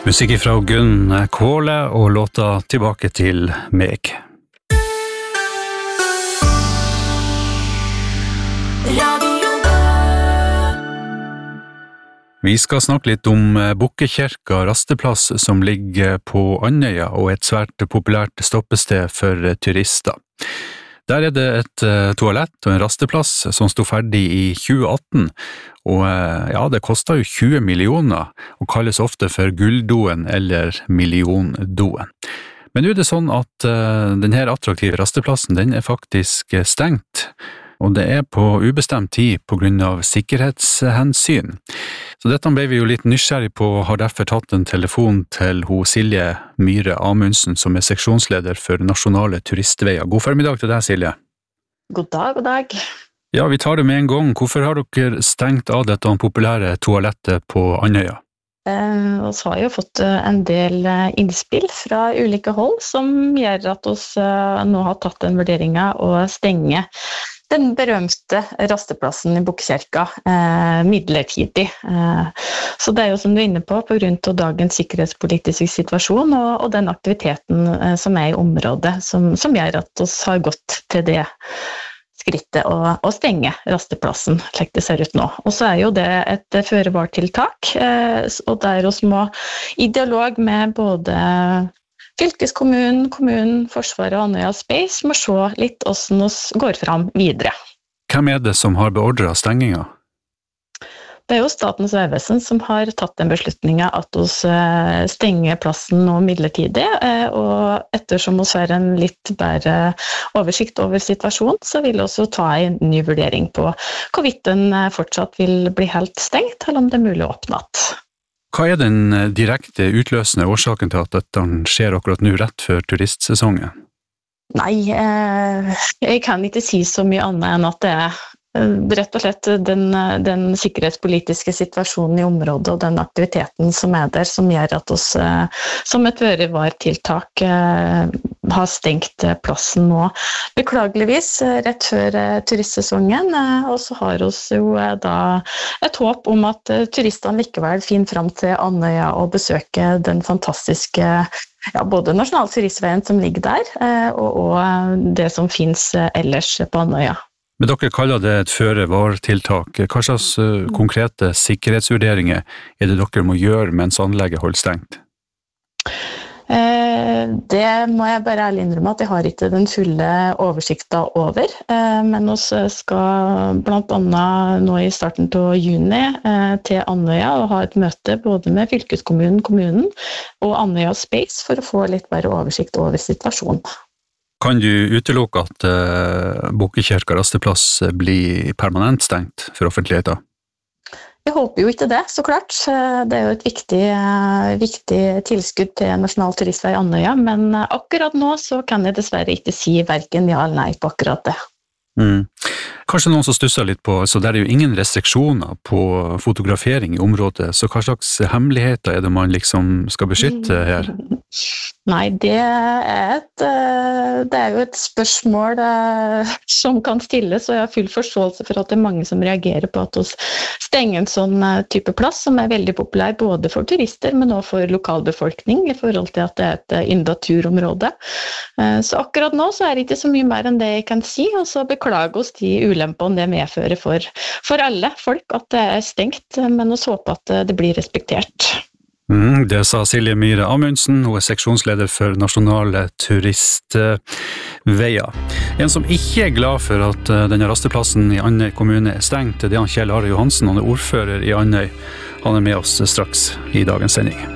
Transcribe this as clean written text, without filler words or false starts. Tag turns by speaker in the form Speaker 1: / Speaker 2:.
Speaker 1: Musikk fra Gunn Kvåle og låta Tilbake til meg. Vi skal snakke litt om Bukkekjerka rasteplass som ligger på Andøya og et svært populært stoppested for turister. Der det et toalett og en rasteplass som stod ferdig i 2018, og ja, det kostet jo 20 millioner og kalles ofte for gulldoen eller milliondoen. Men nå det sånn at denne attraktive rasteplassen den faktisk stengt, og det på ubestemt tid på grunn av sikkerhetshensyn. Så dette ble vi jo litt nysgjerrig på, og har derfor tatt en telefon til Silje Myhre Amundsen, som seksjonsleder for Nasjonale turistveier. God formiddag til deg, Silje.
Speaker 2: God dag.
Speaker 1: Ja, vi tar det med en gang. Hvorfor har dere stengt av dette populære toalettet på Andøya?
Speaker 2: Vi har jo fått en del innspill fra ulike hold, som gjør at vi nå har tatt den vurderingen å stenge den berømte rasteplassen i Bukkekjerka midlertidig. Så det jo som du inne på grunn av dagens sikkerhetspolitiske situasjon og den aktiviteten som i området, som gjør at vi har gått til det skrittet å stenge rasteplassen, slik det ser ut nå. Og så jo det et føre-var-tiltak, og der vi må i dialog med både fylkeskommunen, kommunen, Forsvaret og Andøya Space må se litt hvordan vi går fram videre.
Speaker 1: Hvem det som har beordret stenginga?
Speaker 2: Det jo Statens vegvesen som har tatt den beslutningen at vi stenger plassen nå midlertidig, og ettersom vi har en litt bedre oversikt over situasjonen, så vil vi også ta en ny vurdering på hvorvidt den fortsatt vil bli helt stengt, eller om det mulig å åpne igjen.
Speaker 1: Hva den direkte utløsende årsaken til at dette skjer akkurat nå rett før turistsesongen?
Speaker 2: Nei, jeg kan ikke si så mye annet enn at det rett og slett den sikkerhetspolitiske situasjonen i området og den aktiviteten som der, som gjør at oss som et føre-var-tiltak har stengt plassen nå. Beklageligvis rett før turistsesongen, og så har vi jo da et håp om at turistene likevel finner fram til Andøya og besøker den fantastiske både Nasjonal turistveien som ligger der, og det som finnes ellers på Andøya.
Speaker 1: Men dere kaller det et føre-var-tiltak. Hva slags konkrete sikkerhetsvurderinger det dere må gjøre mens anlegget holder stengt?
Speaker 2: Det må jeg bare ærlig innrømme at jeg har ikke den fulle oversikten over, men vi skal blant annet nå i starten av juni til Andøya og ha et møte både med fylkeskommunen, kommunen og Andøya Space for å få litt bedre oversikt over situasjonen.
Speaker 1: Kan du utelukke at Bukkekjerka rasteplass blir permanent stengt for offentligheten?
Speaker 2: Jeg håper jo ikke det, så klart. Det jo et viktig tilskudd til Nasjonal turistvei Andøya, men akkurat nå så kan jeg dessverre ikke si hverken ja eller nei på akkurat det.
Speaker 1: Kanskje noen som stusser litt på, så det jo ingen restriksjoner på fotografering i området, så hva slags hemmeligheter det man liksom skal beskytte her?
Speaker 2: Nei, det jo et spørsmål som kan stilles, og jeg har full forståelse for at det mange som reagerer på at vi stenger en sånn type plass som veldig populær både for turister, men også for lokalbefolkning i forhold til at det et indaturområde. Så akkurat nå så det ikke så mye mer enn det jeg kan si, og så beklager oss de ulempene det medfører for alle folk at det stengt, men vi håper at det blir respektert.
Speaker 1: Det sa Silje Myhre Amundsen, hun seksjonsleder for Nasjonale turistveier. En som ikke glad for at denne rasteplassen i Andøy kommune stengt, det han Kjell Are Johansen, han ordfører i Andøy. Han med oss straks i dagens sending.